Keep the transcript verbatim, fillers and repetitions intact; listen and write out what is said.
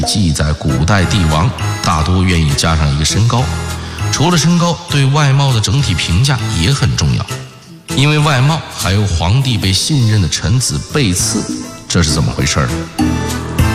记载古代帝王大多愿意加上一个身高，除了身高，对外貌的整体评价也很重要。因为外貌还有皇帝被信任的臣子背刺，这是怎么回事呢？